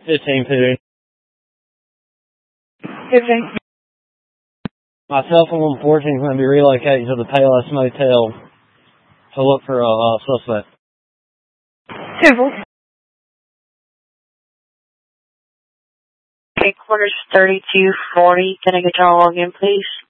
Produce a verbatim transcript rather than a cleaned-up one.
fifteen food. fifteen. Myself and one fourteen is going to be relocating to the Payless Motel to look for a uh, suspect. Two. Quarters thirty-two forty. Can I get y'all log in, please?